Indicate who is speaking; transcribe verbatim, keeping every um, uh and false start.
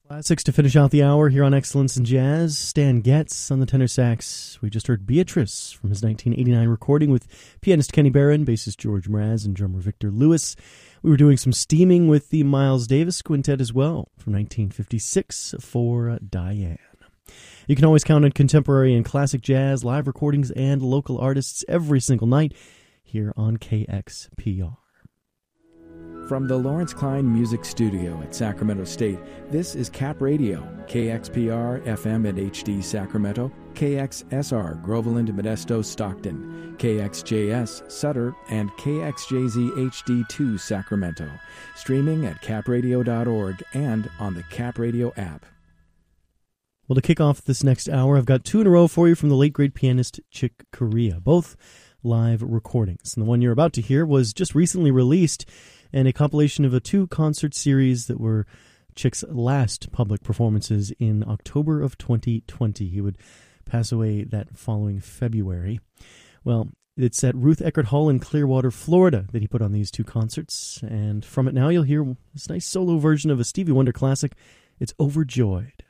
Speaker 1: Classics to finish out the hour here on Excellence in Jazz. Stan Getz on the tenor sax. We just heard Beatrice from his nineteen eighty-nine recording with pianist Kenny Barron, bassist George Mraz, and drummer Victor Lewis. We were doing some steaming with the Miles Davis Quintet as well from nineteen fifty-six for Diane. You can always count on contemporary and classic jazz, live recordings, and local artists every single night here on K X P R.
Speaker 2: From the Lawrence Klein Music Studio at Sacramento State, this is Cap Radio, K X P R, F M and H D Sacramento, K X S R, Groveland, Modesto, Stockton, K X J S, Sutter, and K X J Z H D two, Sacramento. Streaming at cap radio dot org and on the Cap Radio app.
Speaker 1: Well, to kick off this next hour, I've got two in a row for you from the late great pianist Chick Corea, both live recordings. And the one you're about to hear was just recently released, and a compilation of a two-concert series that were Chick's last public performances in October of twenty twenty. He would pass away that following February. Well, it's at Ruth Eckerd Hall in Clearwater, Florida, that he put on these two concerts. And from it now, you'll hear this nice solo version of a Stevie Wonder classic. It's Overjoyed.